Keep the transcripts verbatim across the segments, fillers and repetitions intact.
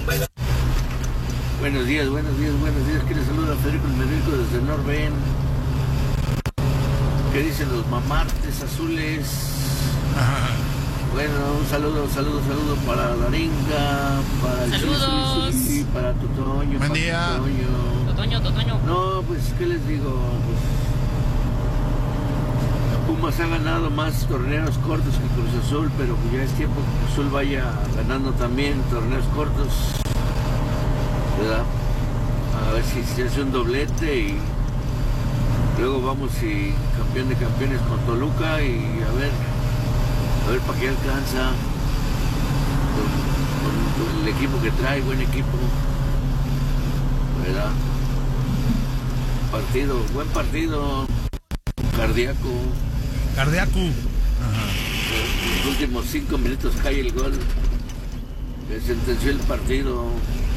Buenos días, buenos días, buenos días. Que les saluda Federico el Médico desde Norben. ¿Qué dicen los mamartes azules? Ajá. Bueno, un saludo, saludo, saludo para Daringa, para el Saludos. Chuli, para Totoño. Buen día. Totoño. Totoño, Totoño. No, pues, ¿qué les digo? Pues, Pumas ha ganado más torneos cortos que Cruz Azul, pero ya es tiempo que Cruz Azul vaya ganando también torneos cortos, ¿verdad? A ver si se hace un doblete y luego vamos y campeón de campeones con Toluca y a ver, a ver para qué alcanza con, con, con el equipo que trae, buen equipo, ¿verdad? Partido, buen partido, cardíaco. Cardíaco. Ajá. En los últimos cinco minutos cae el gol que sentenció el partido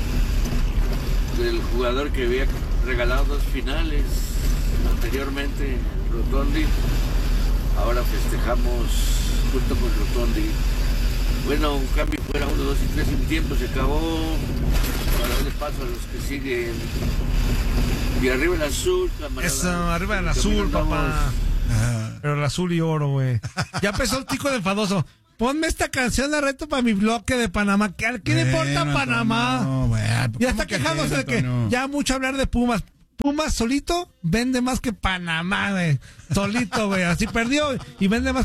del jugador que había regalado dos finales anteriormente, Rotondi. Ahora festejamos junto con Rotondi. Bueno, un cambio fuera uno, dos y tres, un tiempo se acabó para darle paso a los que siguen. Y arriba el azul, camarada. Eso, arriba el azul, papá. Pero el azul y oro, güey. Ya empezó el tico de enfadoso. Ponme esta canción de reto para mi bloque de Panamá. ¿Qué, ¿qué le importa a Panamá? No, güey. Ya está quejándose de que no. Ya mucho hablar de Pumas. Pumas solito vende más que Panamá, güey. Solito, güey. Así perdió y vende más